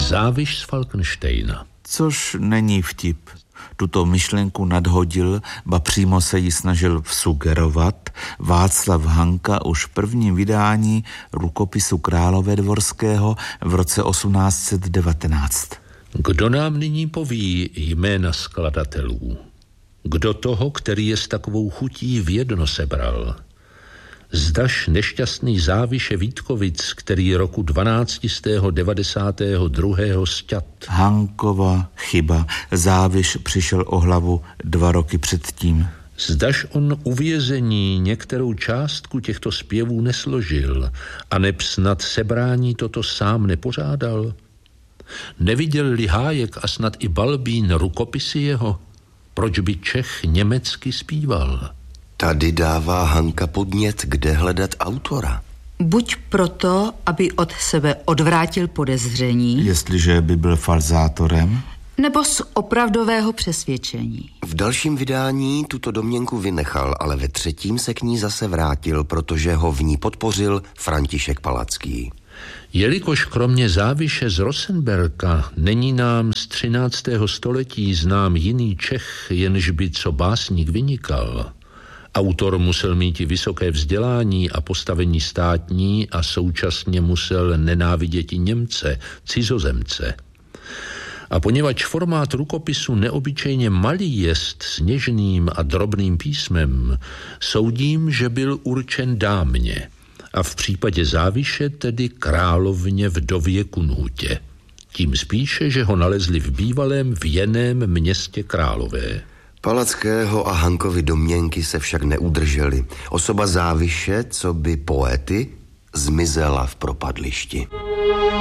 Záviš z Falkensteina. Což není vtip. Tuto myšlenku nadhodil, ba přímo se ji snažil vsugerovat Václav Hanka už v prvním vydání rukopisu Královédvorského v roce 1819. Kdo nám nyní poví jména skladatelů? Kdo toho, který je s takovou chutí v jedno sebral? Zdaž nešťastný Záviše Vítkovic, který roku 1292. sťat. Hankova chyba. Záviš přišel o hlavu 2 roky předtím. Zdaž on uvězení některou částku těchto zpěvů nesložil a neb snad sebrání toto sám nepořádal? Neviděl-li Hájek a snad i Balbín rukopisy jeho? Proč by Čech německy zpíval? Tady dává Hanka podnět, kde hledat autora. Buď proto, aby od sebe odvrátil podezření, Jestliže by byl falzátorem, nebo z opravdového přesvědčení. V dalším vydání tuto domněnku vynechal, ale ve 3. se k ní zase vrátil, protože ho v ní podpořil František Palacký. Jelikož kromě Záviše z Rosenberka není nám z 13. století znám jiný Čech, jenž by co básník vynikal. Autor musel mít i vysoké vzdělání a postavení státní a současně musel nenávidět i Němce, cizozemce. A poněvadž formát rukopisu neobyčejně malý jest s něžným a drobným písmem, soudím, že byl určen dámě a v případě Záviše tedy královně vdově Kunhutě. Tím spíše, že ho nalezli v bývalém věném městě Králové. Palackého a Hankovy domněnky se však neudržely. Osoba Záviše, co by poety, zmizela v propadlišti.